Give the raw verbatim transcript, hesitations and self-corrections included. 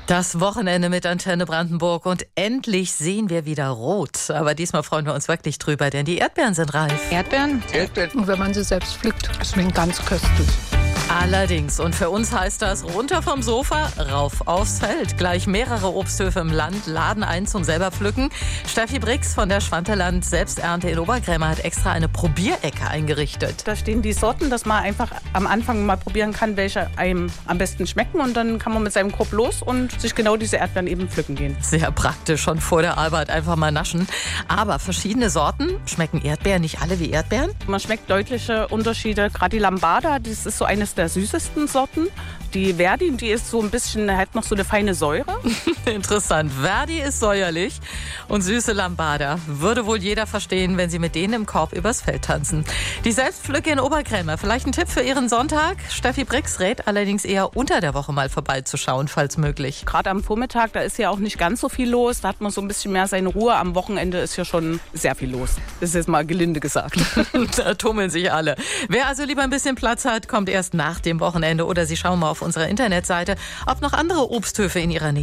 Das Wochenende mit Antenne Brandenburg und endlich sehen wir wieder rot. Aber diesmal freuen wir uns wirklich drüber, denn die Erdbeeren sind reif. Erdbeeren? Erdbeeren. Und wenn man sie selbst pflückt, schmecken ganz köstlich. Allerdings, und für uns heißt das runter vom Sofa, rauf aufs Feld. Gleich mehrere Obsthöfe im Land laden ein zum selber pflücken. Steffi Brix von der Schwanteland Selbsternte in Oberkrämer hat extra eine Probierecke eingerichtet. Da stehen die Sorten, dass man einfach am Anfang mal probieren kann, welche einem am besten schmecken. Und dann kann man mit seinem Korb los und sich genau diese Erdbeeren eben pflücken gehen. Sehr praktisch, schon vor der Arbeit einfach mal naschen. Aber verschiedene Sorten, schmecken Erdbeeren nicht alle wie Erdbeeren? Man schmeckt deutliche Unterschiede. Gerade die Lambada, das ist so eines der süßesten Sorten. Die Verdi, die ist so ein bisschen, hat noch so eine feine Säure. Interessant. Verdi ist säuerlich und süße Lambada. Würde wohl jeder verstehen, wenn sie mit denen im Korb übers Feld tanzen. Die Selbstpflücke in Oberkrämer. Vielleicht ein Tipp für Ihren Sonntag? Steffi Brix rät allerdings eher unter der Woche mal vorbeizuschauen, falls möglich. Gerade am Vormittag, da ist ja auch nicht ganz so viel los. Da hat man so ein bisschen mehr seine Ruhe. Am Wochenende ist ja schon sehr viel los. Das ist jetzt mal gelinde gesagt. Da tummeln sich alle. Wer also lieber ein bisschen Platz hat, kommt erst nach dem Wochenende oder Sie schauen mal auf unserer Internetseite, ob noch andere Obsthöfe in Ihrer Nähe